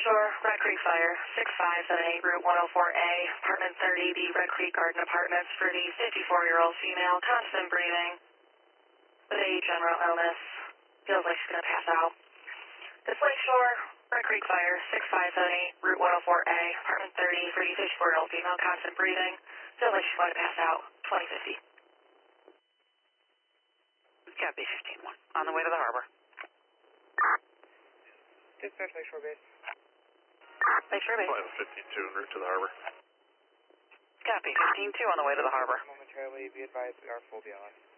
Lakeshore, Red Creek Fire, 6578 Route 104A, Apartment 30B, Red Creek Garden Apartments for the 54-year-old female, constant breathing, with a general illness. Feels like she's going to pass out. This Lakeshore, Red Creek Fire, 6578 Route 104A, Apartment 30 for the 54-year-old female, constant breathing. Feels like she's going to pass out. 2050. Copy, 15-1. On the way to the harbor. Dispatch Lakeshore Base. Lakeshore Base. 52 en route to the harbor. Copy, 15-2 on the way to the harbor. Momentarily, be advised we are full BLS.